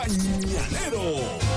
Mañanero.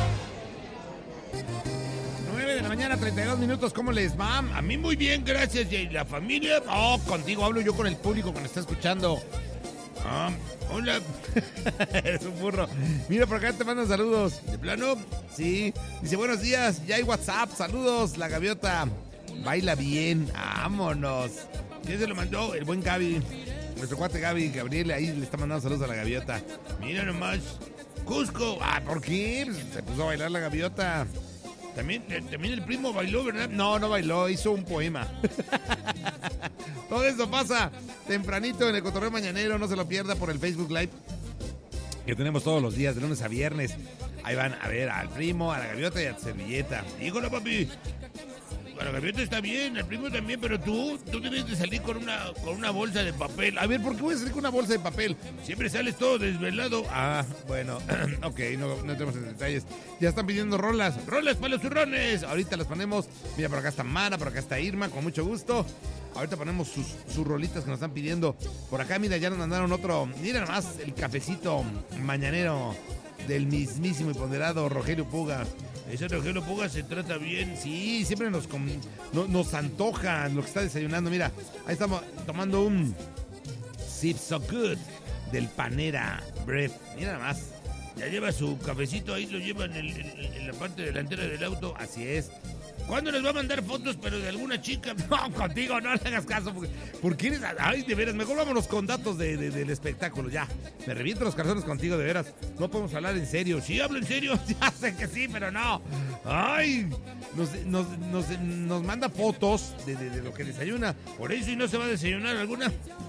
9 de la mañana, 32 minutos. ¿Cómo les va? A mí muy bien, gracias. ¿Y la familia? Oh, contigo hablo yo con el público que me está escuchando. Hola. Eres un burro. Mira, por acá te mandan saludos. ¿De plano? Sí. Dice, buenos días, ya hay WhatsApp. Saludos, la gaviota. Baila bien. Vámonos. ¿Quién se lo mandó? El buen Gaby. Nuestro cuate Gaby, Gabriel, ahí le está mandando saludos a la gaviota. Mira nomás. Cusco. ¿Por qué? Pues se puso a bailar la gaviota. También el primo bailó, ¿verdad? No bailó, hizo un poema. Todo eso pasa tempranito en el Cotorreo Mañanero, no se lo pierda por el Facebook Live que tenemos todos los días, de lunes a viernes. Ahí van a ver al primo, a la gaviota y a tu servilleta. Híjole, papi. La gaviota está bien, el primo también, pero tú debes de salir con una bolsa de papel. A ver, ¿por qué voy a salir con una bolsa de papel? Siempre sales todo desvelado. Bueno, ok, no entremos en detalles. Ya están pidiendo rolas para los zurrones. Ahorita las ponemos. Mira, por acá está Mara, por acá está Irma, con mucho gusto. Ahorita ponemos sus rolitas que nos están pidiendo. Por acá, mira, ya nos mandaron otro. Mira nomás el cafecito mañanero del mismísimo y ponderado Rogelio Puga. Ese Rogelio Puga se trata bien. Sí, siempre nos antoja lo que está desayunando. Mira, ahí estamos tomando un Sip So Good del Panera Bread. Mira nada más. Ya lleva su cafecito, ahí lo lleva en la parte delantera del auto. Así es. ¿Cuándo les va a mandar fotos, pero de alguna chica? No, contigo no le hagas caso. Porque eres... Ay, de veras, mejor vámonos con datos del espectáculo, ya. Me reviento los calzones contigo, de veras. No podemos hablar en serio. Sí, hablo en serio. Ya sé que sí, pero no. Ay, nos manda fotos de lo que desayuna. Por eso, ¿y no se va a desayunar alguna?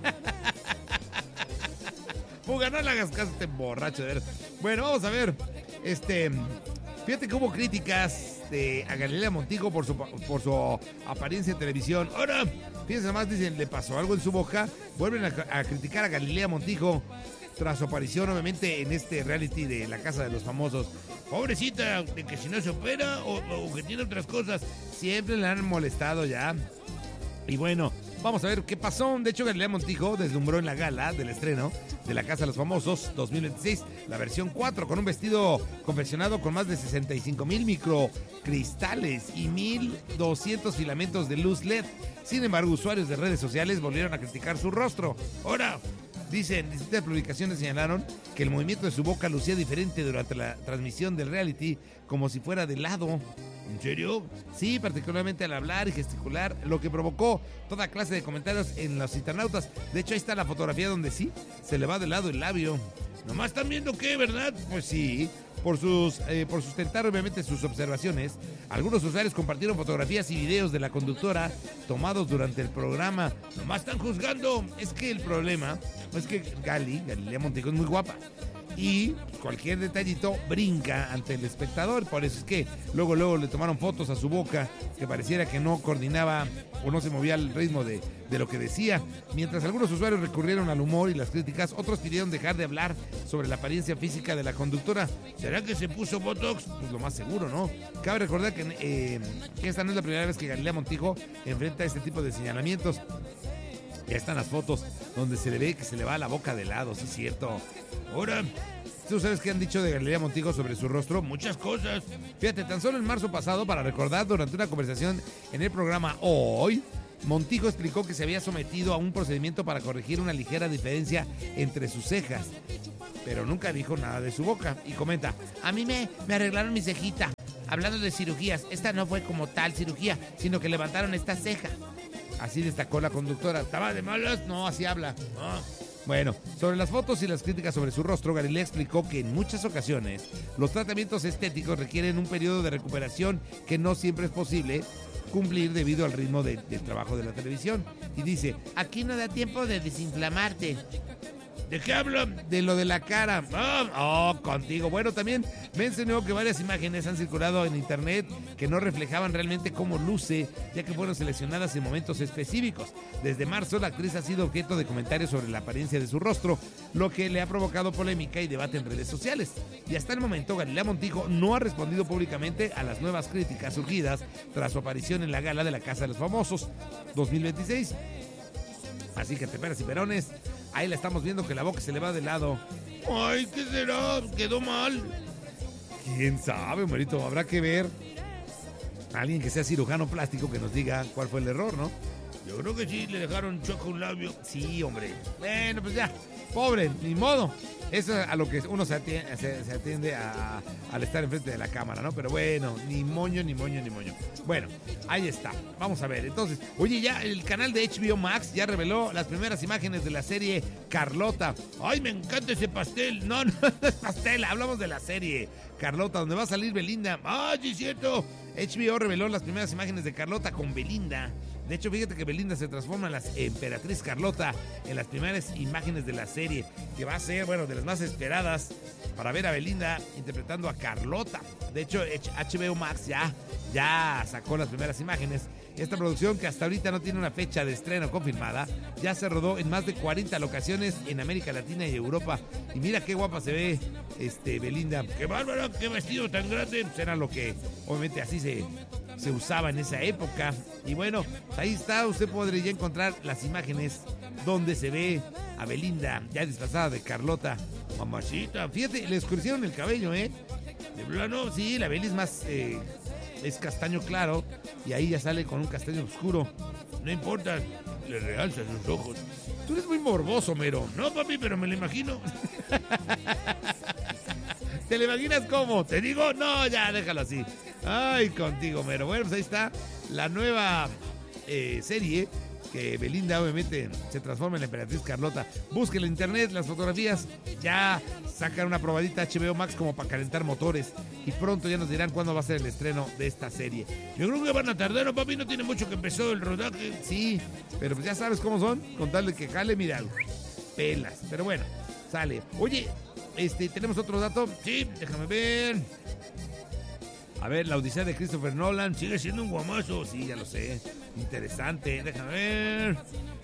Puga, no le hagas caso a este borracho, de veras. Bueno, vamos a ver. Fíjate que hubo críticas a Galilea Montijo por su apariencia en televisión. Ahora, fíjense nomás, dicen, le pasó algo en su boca. Vuelven a criticar a Galilea Montijo tras su aparición, obviamente, en este reality de La Casa de los Famosos. Pobrecita, de que si no se opera o que tiene otras cosas. Siempre le han molestado ya. Y bueno, vamos a ver qué pasó. De hecho, Galilea Montijo deslumbró en la gala del estreno de La Casa de los Famosos 2026, la versión 4, con un vestido confeccionado con más de 65,000 microcristales y 1,200 filamentos de luz LED. Sin embargo, usuarios de redes sociales volvieron a criticar su rostro. Ahora, dicen, distintas publicaciones señalaron que el movimiento de su boca lucía diferente durante la transmisión del reality, como si fuera de lado. ¿En serio? Sí, particularmente al hablar y gesticular, lo que provocó toda clase de comentarios en los internautas. De hecho, ahí está la fotografía donde sí, se le va de lado el labio. Nomás están viendo qué, ¿verdad? Pues sí, por sustentar obviamente sus observaciones, algunos usuarios compartieron fotografías y videos de la conductora tomados durante el programa. Nomás están juzgando. Es que el problema es que Galilea Montijo es muy guapa. Y cualquier detallito brinca ante el espectador. Por eso es que luego le tomaron fotos a su boca, que pareciera que no coordinaba o no se movía al ritmo de lo que decía. Mientras algunos usuarios recurrieron al humor y las críticas, otros pidieron dejar de hablar sobre la apariencia física de la conductora. ¿Será que se puso Botox? Pues lo más seguro, ¿no? Cabe recordar que esta no es la primera vez que Galilea Montijo enfrenta este tipo de señalamientos. Ya están las fotos donde se le ve que se le va la boca de lado, sí es cierto. Ahora, ¿tú sabes qué han dicho de Galilea Montijo sobre su rostro? Muchas cosas. Fíjate, tan solo en marzo pasado, para recordar, durante una conversación en el programa Hoy, Montijo explicó que se había sometido a un procedimiento para corregir una ligera diferencia entre sus cejas, pero nunca dijo nada de su boca. Y comenta, a mí me arreglaron mi cejita. Hablando de cirugías, esta no fue como tal cirugía, sino que levantaron esta ceja. Así destacó la conductora. ¿Estaba de malas? No, así habla. Bueno, sobre las fotos y las críticas sobre su rostro, Galilea explicó que en muchas ocasiones los tratamientos estéticos requieren un periodo de recuperación que no siempre es posible cumplir debido al ritmo del trabajo de la televisión. Y dice, aquí no da tiempo de desinflamarte. ¿De qué hablan? De lo de la cara. Contigo. Bueno, también mencionó que varias imágenes han circulado en internet que no reflejaban realmente cómo luce, ya que fueron seleccionadas en momentos específicos. Desde marzo, la actriz ha sido objeto de comentarios sobre la apariencia de su rostro, lo que le ha provocado polémica y debate en redes sociales. Y hasta el momento, Galilea Montijo no ha respondido públicamente a las nuevas críticas surgidas tras su aparición en la gala de La Casa de los Famosos 2026. Así que, teperas y perones, ahí la estamos viendo que la boca se le va de lado. Ay, ¿qué será? Quedó mal. ¿Quién sabe, Homerito? Habrá que ver a alguien que sea cirujano plástico que nos diga cuál fue el error, ¿no? Yo creo que sí, le dejaron choco un labio. Sí, hombre. Bueno, pues ya. Pobre, ni modo. Eso es a lo que uno se atiende al estar enfrente de la cámara, ¿no? Pero bueno, ni moño. Bueno, ahí está. Vamos a ver. Entonces, oye, ya el canal de HBO Max ya reveló las primeras imágenes de la serie Carlota. Ay, me encanta ese pastel. No es pastel. Hablamos de la serie Carlota, donde va a salir Belinda. Ah, sí, cierto. HBO reveló las primeras imágenes de Carlota con Belinda. De hecho, fíjate que Belinda se transforma en la emperatriz Carlota en las primeras imágenes de la serie, que va a ser, bueno, de las más esperadas para ver a Belinda interpretando a Carlota. De hecho, HBO Max ya sacó las primeras imágenes. Esta producción, que hasta ahorita no tiene una fecha de estreno confirmada, ya se rodó en más de 40 locaciones en América Latina y Europa. Y mira qué guapa se ve Belinda. ¡Qué bárbara! ¡Qué vestido tan grande! Pues era lo que, obviamente, así se usaba en esa época. Y bueno, ahí está, usted podría ya encontrar las imágenes donde se ve a Belinda ya disfrazada de Carlota. Mamacita, fíjate, le oscurecieron el cabello, ¿eh? ¿De plano? Sí, la Belis más es castaño claro y ahí ya sale con un castaño oscuro. No importa, le realza sus ojos. Tú eres muy morboso, Mero. No, papi, pero me lo imagino. ¿Te lo imaginas cómo? ¿Te digo? No, ya, déjalo así. Ay, contigo, Mero. Bueno, pues ahí está la nueva serie que Belinda obviamente se transforma en la emperatriz Carlota. Búsquenla en internet, las fotografías. Ya sacan una probadita HBO Max como para calentar motores. Y pronto ya nos dirán cuándo va a ser el estreno de esta serie. Yo creo que van a tardar, ¿no, papi? No tiene mucho que empezó el rodaje. Sí, pero pues ya sabes cómo son. Con tal de que jale, mira, pelas. Pero bueno, sale. Oye, ¿tenemos otro dato? Sí, déjame ver. A ver, la Odisea de Christopher Nolan. Sigue siendo un guamazo. Sí, ya lo sé. Interesante. Déjame ver.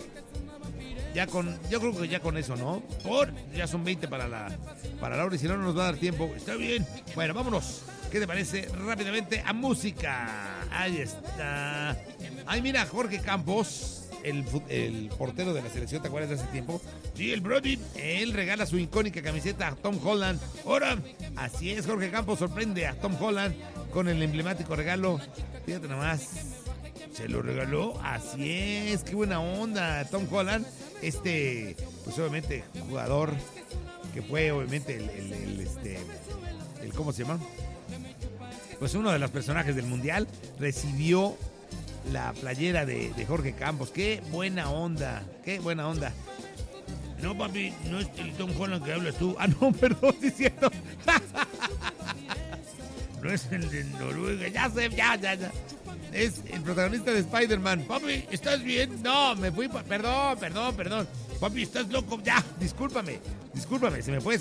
Yo creo que ya con eso, ¿no? Ya son 20 para la hora y si no nos va a dar tiempo. Está bien. Bueno, vámonos. ¿Qué te parece? Rápidamente a música. Ahí está. Ay, mira, Jorge Campos, el portero de la selección, ¿te acuerdas de hace tiempo? Sí, el Brody. Él regala su icónica camiseta a Tom Holland. Ahora, así es, Jorge Campos sorprende a Tom Holland con el emblemático regalo. Fíjate nomás. ¿Se lo regaló? Así es, qué buena onda. Tom Holland, pues obviamente jugador que fue obviamente el ¿cómo se llama? Pues uno de los personajes del Mundial, recibió la playera de Jorge Campos. Qué buena onda, qué buena onda. No, papi, no es el Tom Holland que hablas tú. Ah, no, perdón, sí es cierto. No es el de Noruega. Ya sé, ya. Es el protagonista de Spider-Man. Papi, ¿estás bien? No, me fui. Perdón. Papi, ¿estás loco? Ya, discúlpame. Se me fue.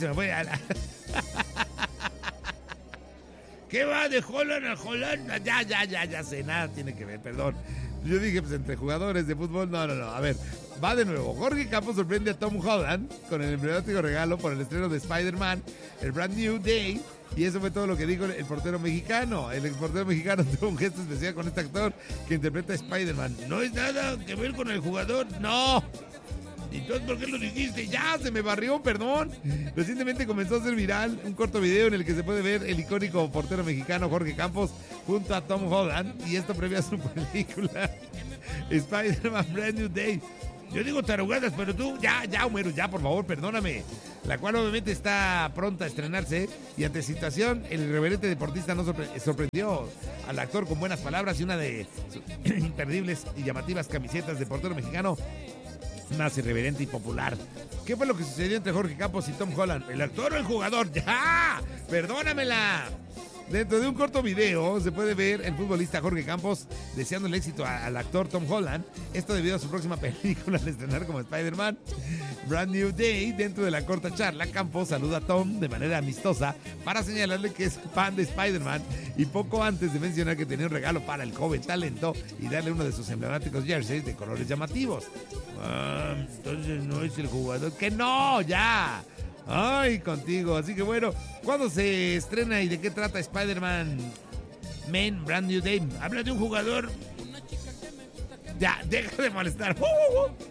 ¿Qué va de Holland a Holland? Ya sé, nada tiene que ver, perdón. Yo dije, pues entre jugadores de fútbol, no. A ver, va de nuevo. Jorge Campos sorprende a Tom Holland con el emblemático regalo por el estreno de Spider-Man, el Brand New Day. Y eso fue todo lo que dijo el portero mexicano. El exportero mexicano tuvo un gesto especial con este actor que interpreta a Spider-Man. No es nada que ver con el jugador. No. Entonces, ¿por qué lo dijiste? Ya, se me barrió, perdón. Recientemente comenzó a ser viral un corto video en el que se puede ver el icónico portero mexicano Jorge Campos junto a Tom Holland. Y esto previo a su película Spider-Man Brand New Day. Yo digo tarugadas, pero tú... Ya, Homero, ya, por favor, perdóname. La cual obviamente está pronta a estrenarse. Y ante situación, el irreverente deportista no sorprendió al actor con buenas palabras y una de sus imperdibles y llamativas camisetas de portero mexicano más irreverente y popular. ¿Qué fue lo que sucedió entre Jorge Campos y Tom Holland? ¿El actor o el jugador? ¡Ya! ¡Perdónamela! Dentro de un corto video se puede ver el futbolista Jorge Campos deseando el éxito al actor Tom Holland. Esto debido a su próxima película al estrenar como Spider-Man Brand New Day. Dentro de la corta charla, Campos saluda a Tom de manera amistosa para señalarle que es fan de Spider-Man y poco antes de mencionar que tenía un regalo para el joven talento y darle uno de sus emblemáticos jerseys de colores llamativos. Entonces no es el jugador. ¡Que no! ¡Ya! Ay, contigo. Así que bueno, ¿cuándo se estrena y de qué trata Spider-Man Brand New Day? Habla de un jugador. Ya, deja de molestar.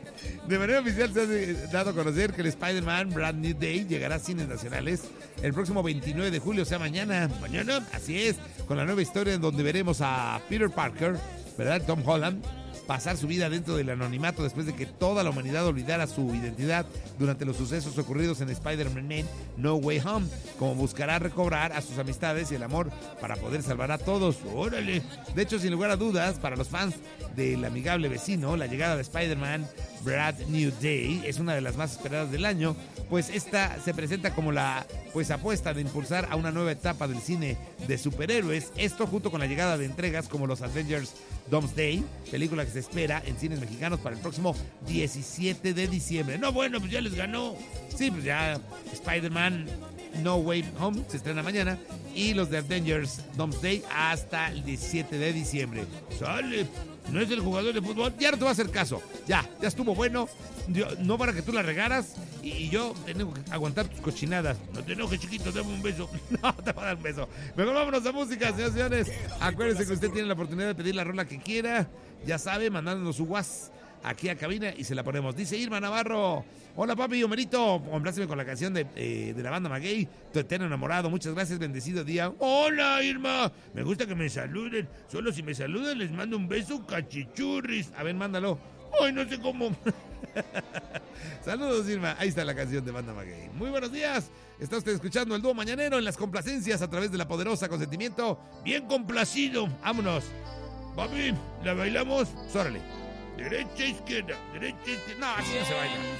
De manera oficial se ha dado a conocer que el Spider-Man Brand New Day llegará a cines nacionales el próximo 29 de julio, o sea, mañana. Mañana, así es, con la nueva historia en donde veremos a Peter Parker, ¿verdad? Tom Holland, pasar su vida dentro del anonimato después de que toda la humanidad olvidara su identidad durante los sucesos ocurridos en Spider-Man No Way Home, como buscará recobrar a sus amistades y el amor para poder salvar a todos. ¡Órale! De hecho, sin lugar a dudas, para los fans del amigable vecino, la llegada de Spider-Man Brand New Day es una de las más esperadas del año, pues esta se presenta como la apuesta de impulsar a una nueva etapa del cine de superhéroes, esto junto con la llegada de entregas como los Avengers Doomsday, película que se espera en cines mexicanos para el próximo 17 de diciembre. No, bueno, pues ya les ganó. Sí, pues ya Spider-Man No Way Home se estrena mañana y los de Avengers Doomsday hasta el 17 de diciembre. Sale. ¿No es el jugador de fútbol? Ya no te va a hacer caso. Ya estuvo bueno. No para que tú la regaras y yo tengo que aguantar tus cochinadas. No te enojes, chiquito, dame un beso. No, te voy a dar un beso. Mejor vámonos a música, señoras y señores. Acuérdense que usted tiene la oportunidad de pedir la rola que quiera. Ya sabe, mandándonos su WhatsApp aquí a cabina y se la ponemos. Dice Irma Navarro: hola papi, Homerito, compláceme con la canción de la banda Maguey, Tu eterno enamorado. Muchas gracias, bendecido día. Hola Irma, me gusta que me saluden. Solo si me saludan les mando un beso cachichurris. A ver, mándalo. Ay, no sé cómo. Saludos Irma, ahí está la canción de banda Maguey. Muy buenos días, está usted escuchando el dúo mañanero en las complacencias a través de la poderosa Consentimiento. Bien complacido. Vámonos. Papi, ¿la bailamos? Órale. Derecha, izquierda, derecha, izquierda. No, así no se baila.